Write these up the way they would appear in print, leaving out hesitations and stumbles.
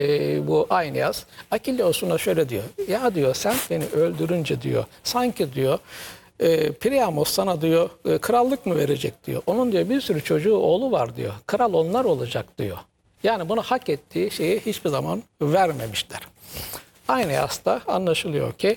bu Aeneas Akileos'una şöyle diyor. Ya diyor sen beni öldürünce diyor sanki diyor Priamos sana diyor krallık mı verecek diyor. Onun diyor bir sürü çocuğu oğlu var diyor. Kral onlar olacak diyor. Yani bunu hak ettiği şeyi hiçbir zaman vermemişler. Aeneas'ta anlaşılıyor ki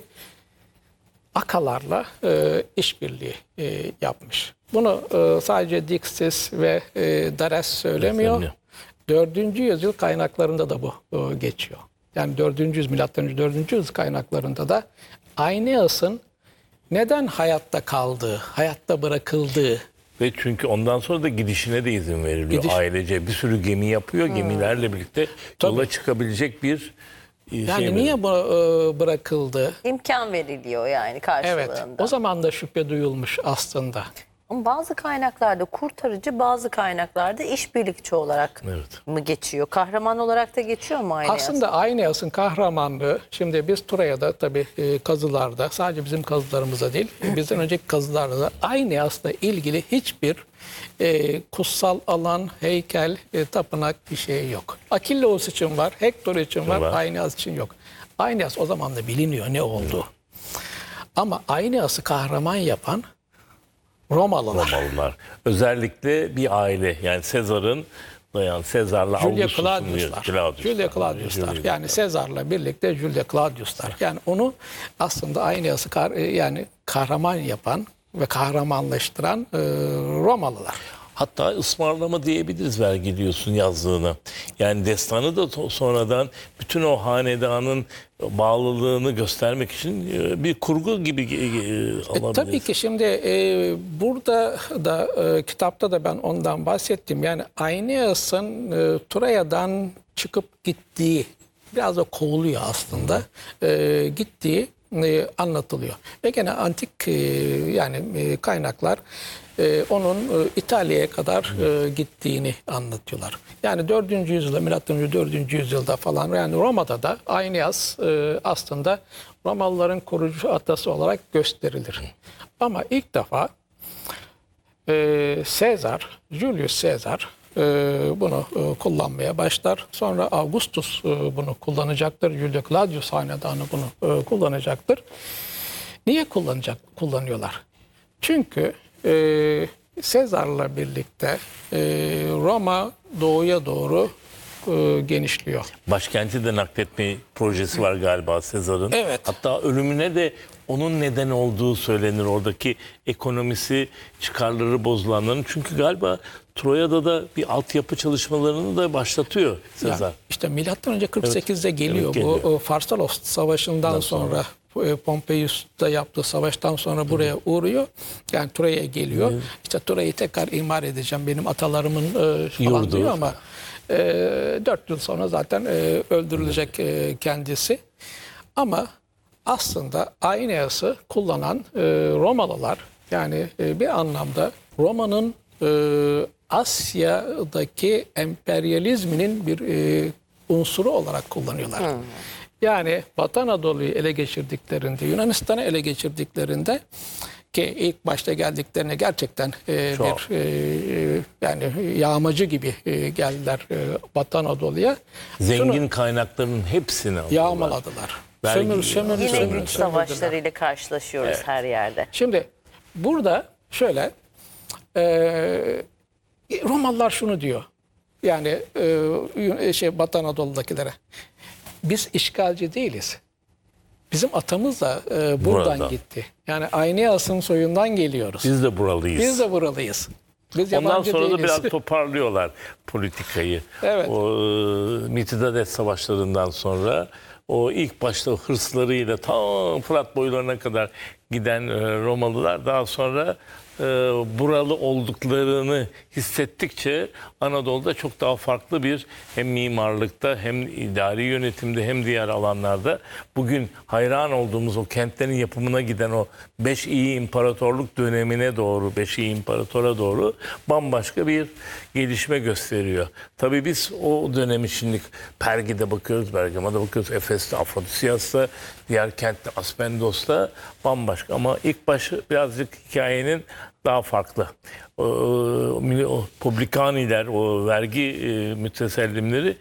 Akalarla işbirliği yapmış. Bunu sadece Dixis ve Dares söylemiyor. 4. yüzyıl kaynaklarında da bu geçiyor. Yani 4. yüzyıl, milattan önce 4. yüzyıl kaynaklarında da Aeneas'ın neden hayatta kaldığı, hayatta bırakıldığı. Ve çünkü ondan sonra da gidişine de izin veriliyor. Ailece bir sürü gemi yapıyor. Gemilerle birlikte yola çıkabilecek bir yani niye bu bırakıldı? İmkan veriliyor yani karşılığında. Evet, o zaman da şüphe duyulmuş aslında. Ama bazı kaynaklarda kurtarıcı, bazı kaynaklarda işbirlikçi olarak mı geçiyor? Kahraman olarak da geçiyor mu Aeneas? Aslında Aeneas'ın kahramanlığı, şimdi biz Troya'da tabii kazılarda, sadece bizim kazılarımızda değil, bizden önceki kazılarda da Aeneas'la ilgili hiçbir kutsal alan, heykel, tapınak bir şey yok. Akileos için var, Hektor için var, Aeneas için yok. Aeneas o zaman da biliniyor ne oldu. Ama Aeneas'ı kahraman yapan Romalılar. Özellikle bir aile, yani Sezar'ın Sezar'la Julia Claudius'lar. Yani Sezar'la birlikte Julia Claudius'lar. Yani onu aslında Aeneas'ı yani kahraman yapan ve kahramanlaştıran Romalılar. Hatta ısmarlama diyebiliriz Vergilius'un yazdığına. Yani destanı da sonradan bütün o hanedanın bağlılığını göstermek için bir kurgu gibi alabiliriz. Tabii ki şimdi burada da kitapta da ben ondan bahsettim. Yani Aeneas'ın Troya'dan çıkıp gittiği, biraz da kovuluyor aslında, gittiği anlatılıyor. Ve gene antik yani kaynaklar onun İtalya'ya kadar gittiğini anlatıyorlar. Yani 4. yüzyılda, milattan önce 4. yüzyılda falan, yani Roma'da da Aeneas aslında Romalıların kurucu atası olarak gösterilir. Ama ilk defa Julius Caesar bunu kullanmaya başlar. Sonra Augustus bunu kullanacaktır. Julia Claudius hanedanı bunu kullanacaktır. Niye kullanıyorlar? Çünkü Sezar'la birlikte Roma doğuya doğru genişliyor. Başkenti de nakletme projesi var galiba Sezar'ın. Evet. Hatta ölümüne de onun neden olduğu söylenir. Oradaki ekonomisi, çıkarları bozulanların. Çünkü galiba Troya'da da bir altyapı çalışmalarını da başlatıyor Sezar. İşte milattan önce 48'de geliyor. Bu Farsalos Savaşı'ndan sonra Pompeius'ta yaptığı savaştan sonra buraya uğruyor. Yani Troya'ya geliyor. İşte Troya'yı tekrar imar edeceğim. Benim atalarımın falan diyor ama 4 yıl sonra zaten öldürülecek kendisi. Ama aslında Aeneas'ı kullanan Romalılar, yani bir anlamda Roma'nın Asya'daki emperyalizminin bir unsuru olarak kullanıyorlar. Yani Batı Anadolu'yu ele geçirdiklerinde, Yunanistan'ı ele geçirdiklerinde, ki ilk başta geldiklerine gerçekten bir yani yağmacı gibi geldiler Batı Anadolu'ya. Zengin kaynakların hepsini yağmaladılar. Yine güç savaşlarıyla karşılaşıyoruz her yerde. Şimdi burada şöyle Romalılar şunu diyor. Yani Batı Anadolu'dakilere. Biz işgalci değiliz. Bizim atamız da buradan gitti. Yani Aeneas'ın soyundan geliyoruz. Biz de buralıyız. Biz de buralıyız. Biz ondan sonra değiliz. da biraz toparlıyorlar politikayı. Evet. O Mitidades savaşlarından sonra o ilk başta hırslarıyla tam Fırat boylarına kadar giden Romalılar daha sonra buralı olduklarını hissettikçe Anadolu'da çok daha farklı bir, hem mimarlıkta hem idari yönetimde hem diğer alanlarda bugün hayran olduğumuz o kentlerin yapımına giden o 5 iyi imparatorluk dönemine doğru, 5 iyi imparatora doğru bambaşka bir gelişme gösteriyor. Tabii biz o dönemi şimdi Pergi'de bakıyoruz, Bergama'da bakıyoruz, Efes'te, Afrodisyas'ta, diğer kentte, Aspendos'ta bambaşka. Ama ilk başı birazcık hikayenin daha farklı. O publikaniler, o vergi mütesellimleri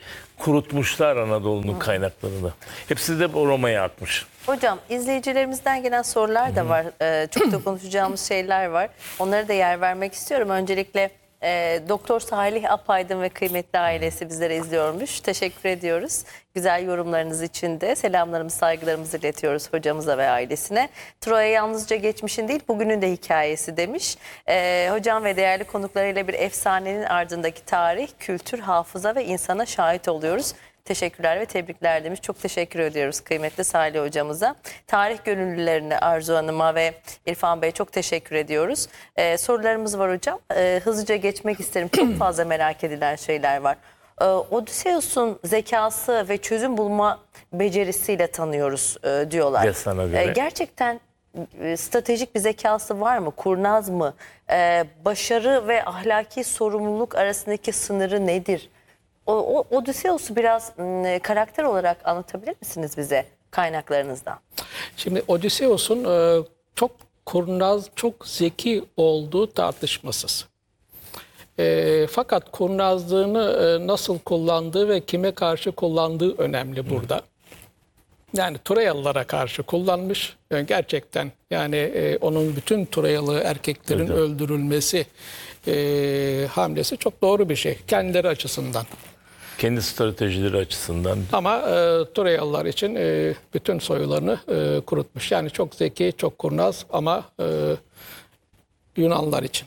kurutmuşlar Anadolu'nun kaynaklarını. Hepsi de Roma'ya akmış. Hocam izleyicilerimizden gelen sorular da var. Çok da konuşacağımız şeyler var. Onlara da yer vermek istiyorum. Öncelikle Doktor Salih Apaydın ve kıymetli ailesi bizlere izliyormuş. Teşekkür ediyoruz. Güzel yorumlarınız için de selamlarımızı, saygılarımızı iletiyoruz hocamıza ve ailesine. Troya yalnızca geçmişin değil, bugünün de hikayesi demiş. Hocam ve değerli konuklarıyla bir efsanenin ardındaki tarih, kültür, hafıza ve insana şahit oluyoruz. Teşekkürler ve tebrikler demiş. Çok teşekkür ediyoruz kıymetli Salih hocamıza. Tarih gönüllülerine Arzu Hanım'a ve İrfan Bey'e çok teşekkür ediyoruz. Sorularımız var hocam. Hızlıca geçmek isterim. Çok fazla merak edilen şeyler var. Odysseus'un zekası ve çözüm bulma becerisiyle tanıyoruz diyorlar. Destana göre. Gerçekten stratejik bir zekası var mı? Kurnaz mı? Başarı ve ahlaki sorumluluk arasındaki sınırı nedir? O Odysseus'u biraz karakter olarak anlatabilir misiniz bize kaynaklarınızdan? Şimdi Odysseus'un çok kurnaz, çok zeki olduğu tartışmasız. Fakat kurnazlığını nasıl kullandığı ve kime karşı kullandığı önemli burada. Yani Troyalılara karşı kullanmış. Yani gerçekten yani onun bütün Troyalı erkeklerin öldürülmesi hamlesi çok doğru bir şey kendileri açısından. Kendi stratejileri açısından. Ama Troyalılar için bütün soyularını kurutmuş. Yani çok zeki, çok kurnaz ama Yunanlılar için.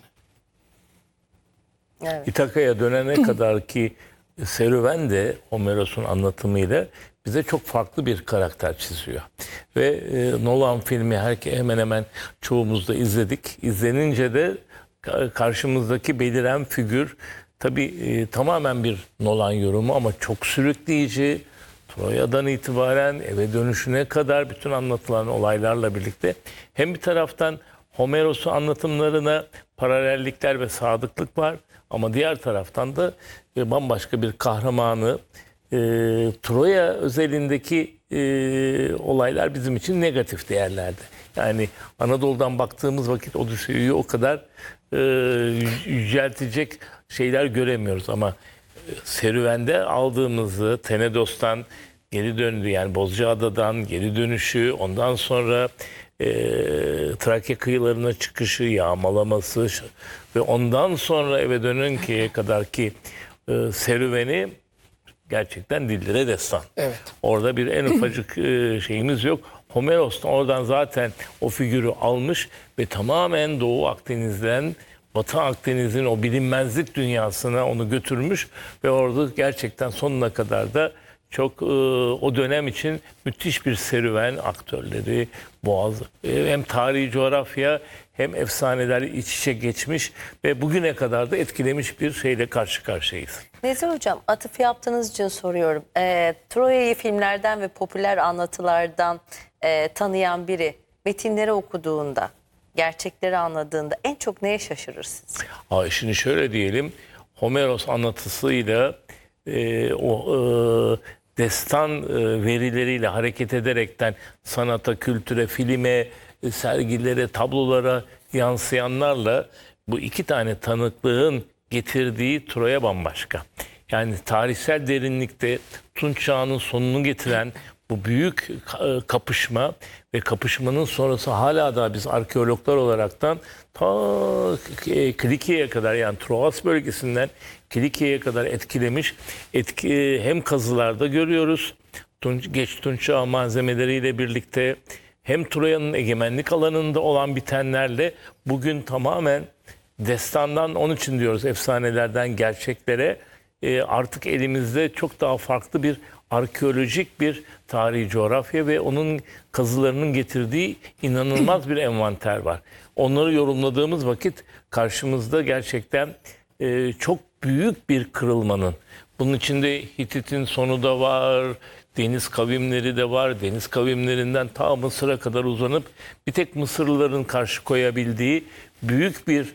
Evet. İtaka'ya dönene kadar ki serüven de Homeros'un anlatımıyla bize çok farklı bir karakter çiziyor. Ve Nolan filmi hemen hemen çoğumuz da izledik. İzlenince de karşımızdaki beliren figür tabii tamamen bir Nolan yorumu ama çok sürükleyici. Troya'dan itibaren eve dönüşüne kadar bütün anlatılan olaylarla birlikte hem bir taraftan Homeros'un anlatımlarına paralellikler ve sadıklık var ama diğer taraftan da bambaşka bir kahramanı Troya özelindeki olaylar bizim için negatif değerlerdi. Yani Anadolu'dan baktığımız vakit Odysseus'u o kadar yüceltecek şeyler göremiyoruz ama serüvende aldığımızı Tenedos'tan geri döndü yani Bozcaada'dan geri dönüşü ondan sonra Trakya kıyılarına çıkışı, yağmalaması ve ondan sonra eve dönünceye kadar ki serüveni gerçekten dillere destan. Evet. Orada bir en ufacık şeyimiz yok. Homeros oradan zaten o figürü almış ve tamamen Doğu Akdeniz'den Batı Akdeniz'in o bilinmezlik dünyasına onu götürmüş ve orada gerçekten sonuna kadar da çok o dönem için müthiş bir serüven aktörleri, Boğaz, hem tarihi coğrafya hem efsaneler iç içe geçmiş ve bugüne kadar da etkilemiş bir şeyle karşı karşıyayız. Nezih Hocam, atıf yaptığınız için soruyorum. Troya'yı filmlerden ve popüler anlatılardan tanıyan biri metinleri okuduğunda, gerçekleri anladığında en çok neye şaşırırsınız? Şimdi şöyle diyelim, Homeros anlatısıyla destan verileriyle hareket ederekten sanata, kültüre, filme, sergilere, tablolara yansıyanlarla bu iki tane tanıklığın getirdiği Troya bambaşka. Yani tarihsel derinlikte Tunç Çağı'nın sonunu getiren bu büyük kapışma ve kapışmanın sonrası hala da biz arkeologlar olaraktan ta Kilikya'ya kadar yani Troas bölgesinden Kilikya'ya kadar etkilemiş. Hem kazılarda görüyoruz. Geç Tunç Çağı malzemeleriyle birlikte hem Troya'nın egemenlik alanında olan bitenlerle bugün tamamen destandan onun için diyoruz efsanelerden gerçeklere artık elimizde çok daha farklı bir arkeolojik bir tarihi coğrafya ve onun kazılarının getirdiği inanılmaz bir envanter var. Onları yorumladığımız vakit karşımızda gerçekten çok büyük bir kırılmanın. Bunun içinde Hitit'in sonu da var, deniz kavimleri de var. Deniz kavimlerinden ta Mısır'a kadar uzanıp bir tek Mısırlıların karşı koyabildiği büyük bir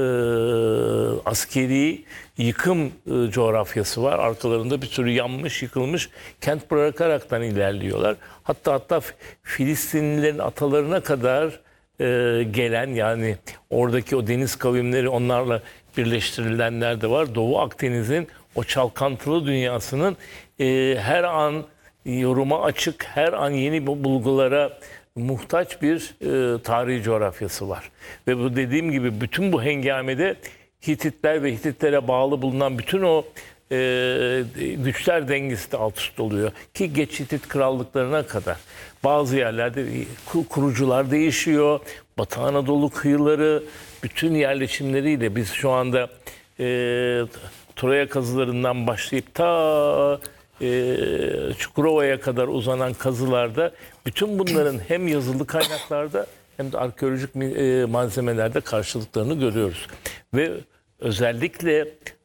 askeri yıkım coğrafyası var. Arkalarında bir sürü yanmış, yıkılmış kent bırakaraktan ilerliyorlar. Hatta Filistinlilerin atalarına kadar gelen yani oradaki o deniz kavimleri onlarla birleştirilenler de var. Doğu Akdeniz'in o çalkantılı dünyasının her an yoruma açık, her an yeni bulgulara muhtaç bir tarihi coğrafyası var. Ve bu dediğim gibi bütün bu hengamede Hititler ve Hititlere bağlı bulunan bütün o güçler dengesi de alt üst oluyor. Ki geç Hitit krallıklarına kadar bazı yerlerde kurucular değişiyor. Batı Anadolu kıyıları bütün yerleşimleriyle biz şu anda Troya kazılarından başlayıp ta Çukurova'ya kadar uzanan kazılarda bütün bunların hem yazılı kaynaklarda hem de arkeolojik malzemelerde karşılıklarını görüyoruz. Ve özellikle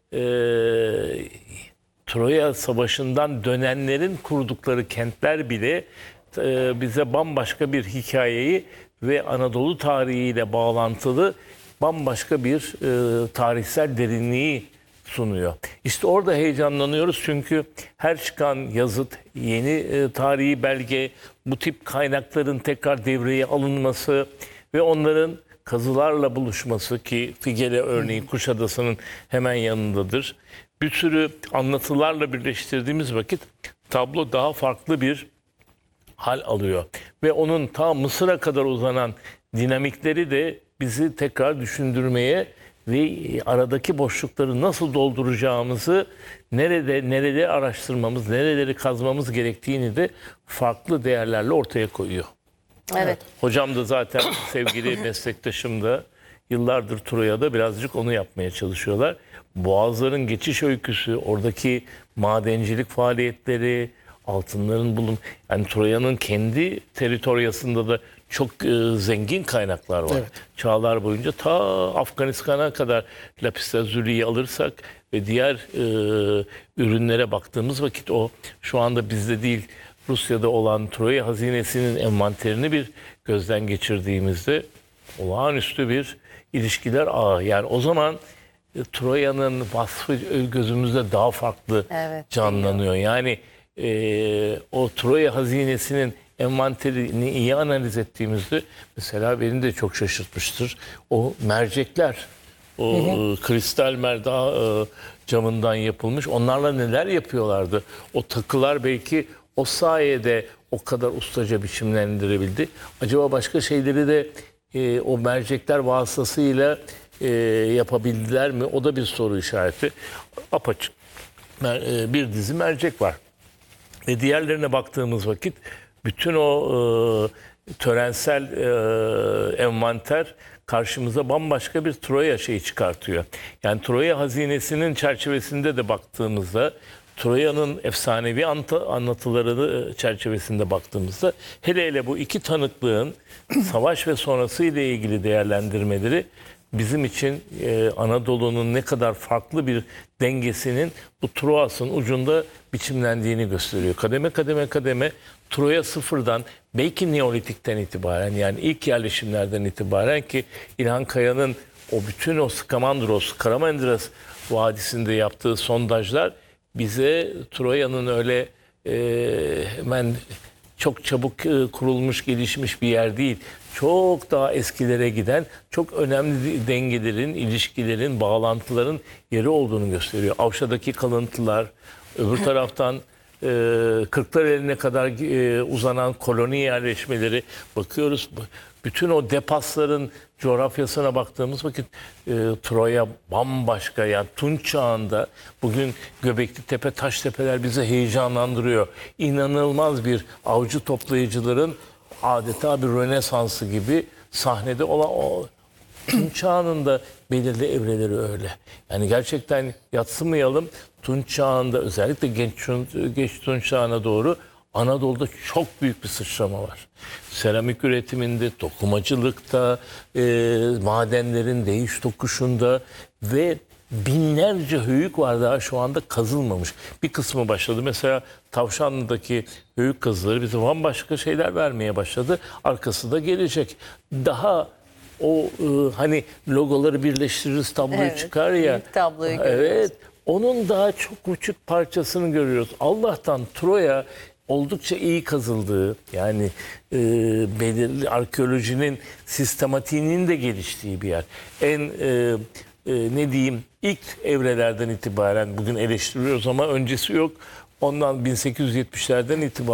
Troya Savaşı'ndan dönenlerin kurdukları kentler bile bize bambaşka bir hikayeyi ve Anadolu tarihiyle bağlantılı bambaşka bir tarihsel derinliği sunuyor. İşte orada heyecanlanıyoruz çünkü her çıkan yazıt, yeni tarihi belge, bu tip kaynakların tekrar devreye alınması ve onların kazılarla buluşması ki Figele örneği Kuşadası'nın hemen yanındadır. Bir sürü anlatılarla birleştirdiğimiz vakit tablo daha farklı bir hal alıyor. Ve onun ta Mısır'a kadar uzanan dinamikleri de bizi tekrar düşündürmeye ve aradaki boşlukları nasıl dolduracağımızı, nerede araştırmamız, nereleri kazmamız gerektiğini de farklı değerlerle ortaya koyuyor. Evet. Hocam da zaten sevgili meslektaşım da yıllardır Troya'da birazcık onu yapmaya çalışıyorlar. Boğazların geçiş öyküsü, oradaki madencilik faaliyetleri, altınların yani Troya'nın kendi teritoryasında da çok zengin kaynaklar var. Evet. Çağlar boyunca ta Afganistan'a kadar lapis lazuliyi alırsak ve diğer ürünlere baktığımız vakit o şu anda bizde değil Rusya'da olan Troya hazinesinin envanterini bir gözden geçirdiğimizde olağanüstü bir ilişkiler ağı. Yani o zaman Troya'nın vasfı gözümüzde daha farklı canlanıyor. Yani o Troya hazinesinin envanterini iyi analiz ettiğimizde mesela beni de çok şaşırtmıştır. O mercekler, o kristal camından yapılmış. Onlarla neler yapıyorlardı? O takılar belki o sayede o kadar ustaca biçimlendirebildi. Acaba başka şeyleri de o mercekler vasıtasıyla yapabildiler mi? O da bir soru işareti. Apaçık bir dizi mercek var. Ve diğerlerine baktığımız vakit bütün o törensel envanter karşımıza bambaşka bir Troya şeyi çıkartıyor. Yani Troya hazinesinin çerçevesinde de baktığımızda, Troya'nın efsanevi anlatıları çerçevesinde baktığımızda hele bu iki tanıklığın savaş ve sonrası ile ilgili değerlendirmeleri bizim için Anadolu'nun ne kadar farklı bir dengesinin bu Troas'ın ucunda biçimlendiğini gösteriyor. Kademe Troya sıfırdan belki Neolitik'ten itibaren yani ilk yerleşimlerden itibaren ki İlhan Kaya'nın o bütün o Skamandros, Karamandıras Vadisi'nde yaptığı sondajlar bize Troya'nın öyle hemen çok çabuk kurulmuş, gelişmiş bir yer değil. Çok daha eskilere giden, çok önemli dengelerin, ilişkilerin, bağlantıların yeri olduğunu gösteriyor. Avşa'daki kalıntılar, öbür taraftan Kırklareli'ne kadar uzanan koloni yerleşmeleri bakıyoruz. Bütün o depasların coğrafyasına baktığımız vakit Troya bambaşka. Yani Tunç çağında bugün Göbekli Tepe, Taştepeler bizi heyecanlandırıyor. İnanılmaz bir avcı toplayıcıların adeta bir Rönesansı gibi sahnede olan o Tunç çağının da belirli evreleri öyle. Yani gerçekten yadsımayalım. Tunç çağında özellikle geç Tunç çağına doğru Anadolu'da çok büyük bir sıçrama var. Seramik üretiminde, dokumacılıkta, madenlerin değiş tokuşunda ve binlerce höyük var daha şu anda kazılmamış. Bir kısmı başladı. Mesela Tavşanlı'daki höyük kazıları bize bambaşka şeyler vermeye başladı. Arkası da gelecek. Daha o hani logoları birleştiririz tabloyu çıkar ya. Tabloyu görüyoruz. Evet. Onun daha çok küçük parçasını görüyoruz. Allah'tan Troya oldukça iyi kazıldığı yani belirli arkeolojinin sistematiğinin de geliştiği bir yer. En ne diyeyim ilk evrelerden itibaren bugün eleştiriyoruz ama öncesi yok. Ondan 1870'lerden itibaren